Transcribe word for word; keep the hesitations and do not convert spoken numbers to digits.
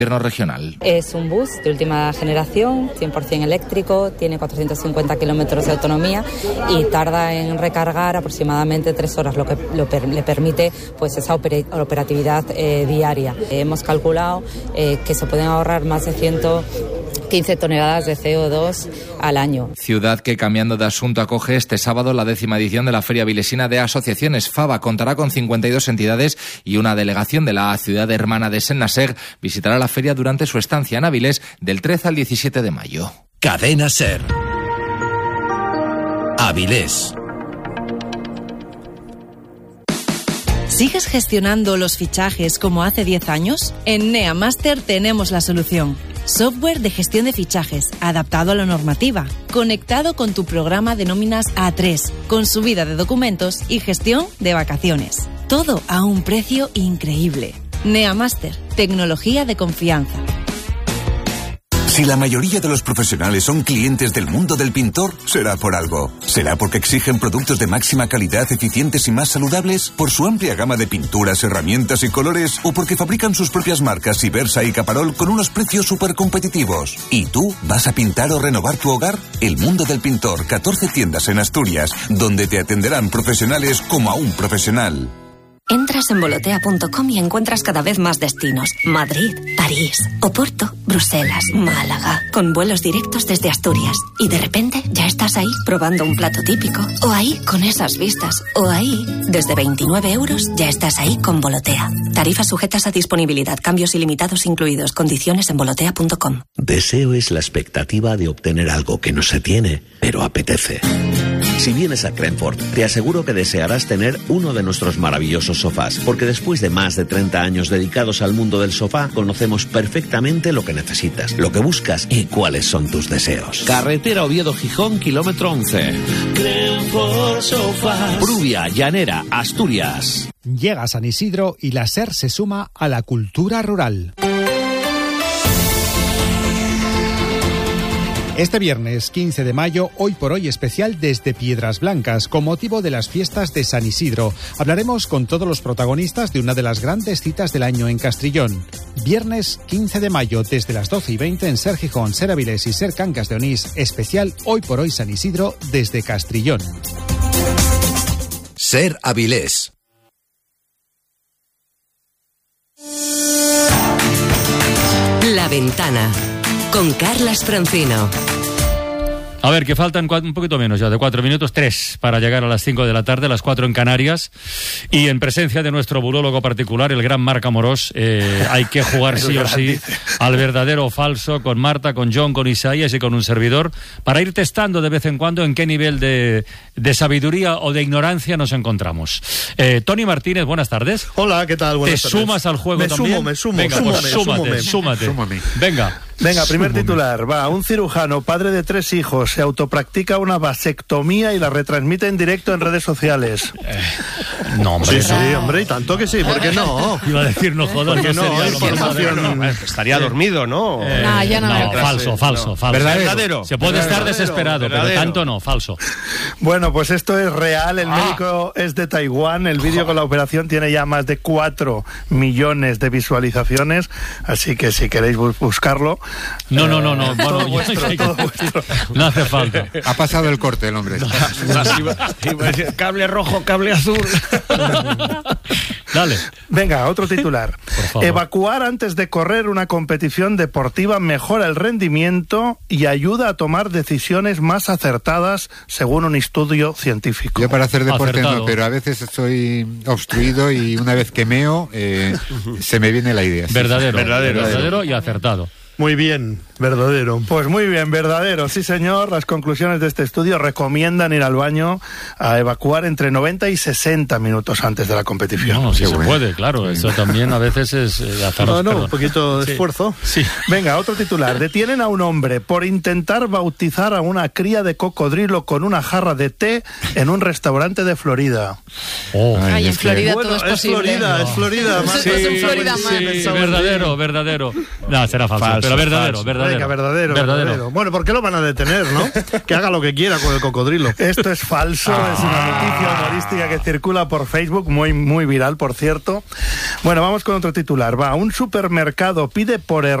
Gobierno regional. Es un bus de última generación, cien por ciento eléctrico, tiene cuatrocientos cincuenta kilómetros de autonomía y tarda en recargar aproximadamente tres horas, lo que lo per, le permite pues esa oper, operatividad eh, diaria. Hemos calculado eh, que se pueden ahorrar más de ciento quince toneladas de C O dos al año. Ciudad que, cambiando de asunto, acoge este sábado la décima edición de la Feria Vilesina de Asociaciones. Fava contará con cincuenta y dos entidades y una delegación de la ciudad hermana de Saint-Nazaire visitará la feria durante su estancia en Avilés del trece al diecisiete de mayo. Cadena SER. Avilés. ¿Sigues gestionando los fichajes como hace diez años? En NeaMaster tenemos la solución. Software de gestión de fichajes, adaptado a la normativa, conectado con tu programa de nóminas A tres, con subida de documentos y gestión de vacaciones. Todo a un precio increíble. NeaMaster, tecnología de confianza. Si la mayoría de los profesionales son clientes del mundo del pintor, será por algo. ¿Será porque exigen productos de máxima calidad, eficientes y más saludables? ¿Por su amplia gama de pinturas, herramientas y colores? ¿O porque fabrican sus propias marcas Ibersa y Caparol con unos precios súper competitivos? ¿Y tú vas a pintar o renovar tu hogar? El mundo del pintor, catorce tiendas en Asturias, donde te atenderán profesionales como a un profesional. Entras en volotea punto com y encuentras cada vez más destinos. Madrid, París, Oporto, Bruselas, Málaga, con vuelos directos desde Asturias. Y de repente ya estás ahí probando un plato típico. O ahí con esas vistas. O ahí, desde veintinueve euros, ya estás ahí con Volotea. Tarifas sujetas a disponibilidad, cambios ilimitados incluidos, condiciones en volotea punto com. Deseo es la expectativa de obtener algo que no se tiene, pero apetece. Si vienes a Crenford, te aseguro que desearás tener uno de nuestros maravillosos sofás, porque después de más de treinta años dedicados al mundo del sofá, conocemos perfectamente lo que necesitas, lo que buscas y cuáles son tus deseos. Carretera Oviedo-Gijón, kilómetro once. Crenford Sofás. Pruvia, Llanera, Asturias. Llega San Isidro y la SER se suma a la cultura rural. Este viernes quince de mayo, hoy por hoy especial desde Piedras Blancas, con motivo de las fiestas de San Isidro. Hablaremos con todos los protagonistas de una de las grandes citas del año en Castrillón. Viernes quince de mayo, desde las doce y veinte en Ser Gijón, Ser Avilés y Ser Cangas de Onís, especial hoy por hoy San Isidro desde Castrillón. Ser Avilés. La Ventana, con Carlas Francino. A ver, que faltan cuatro, un poquito menos ya, de cuatro minutos, tres, para llegar a las cinco de la tarde, las cuatro en Canarias. Y en presencia de nuestro burólogo particular, el gran Marc Amorós, eh, hay que jugar sí o sí al verdadero o falso con Marta, con John, con Isaías y con un servidor, para ir testando de vez en cuando en qué nivel de, de sabiduría o de ignorancia nos encontramos. Eh, Tony Martínez, buenas tardes. Hola, ¿qué tal? Buenas ¿Te tardes. sumas al juego me también? Sumo, me sumo, Venga, súmame, pues súmate, súmame. súmate. Venga. Venga, primer Súmame. titular. Va, un cirujano, padre de tres hijos, se autopractica una vasectomía y la retransmite en directo en redes sociales. Eh, no, hombre. Sí, sí, hombre, y tanto que sí, ¿por qué no? Iba a decir, no jodas, ¿Por qué no no? sería lo Información... mejor. No, estaría dormido, ¿no? Eh, no, ya no. no falso, falso, no. falso. Verdadero. Verdadero. Se puede Verdadero. estar desesperado, Verdadero. pero tanto no, falso. Bueno, pues esto es real, el ah. médico es de Taiwán, el vídeo con la operación tiene ya más de cuatro millones de visualizaciones, así que si queréis buscarlo... No, no, no, no, bueno, todo vuestro, todo vuestro. No hace falta. Ha pasado el corte el hombre. Cable rojo, cable azul. Dale. Venga, otro titular. Evacuar antes de correr una competición deportiva mejora el rendimiento y ayuda a tomar decisiones más acertadas, según un estudio científico. Yo para hacer deporte Acertado. no, pero a veces estoy obstruido y una vez que meo, eh, se me viene la idea. Verdadero, Sí. verdadero, verdadero y acertado. Muy bien, verdadero. Pues muy bien, verdadero, sí señor. Las conclusiones de este estudio recomiendan ir al baño a evacuar entre noventa y sesenta minutos antes de la competición. No, si se bueno. puede, claro. Eso también a veces es eh, hacer. No, no, un poquito de sí. esfuerzo. Sí. Venga, otro titular. Detienen a un hombre por intentar bautizar a una cría de cocodrilo con una jarra de té en un restaurante de Florida. Oh. Ay, Ay, en Florida bueno, todo es es posible. Florida, no. es Florida. Sí, Más sí, es en Florida sí, más. sí, verdadero, verdadero. No, será falso. falso. Pero verdadero, falso. verdadero. Venga, verdadero, verdadero. verdadero. Bueno, ¿por qué lo van a detener, no? Que haga lo que quiera con el cocodrilo. Esto es falso, ah. es una noticia humorística que circula por Facebook, muy, muy viral, por cierto. Bueno, vamos con otro titular. Va, un supermercado pide por error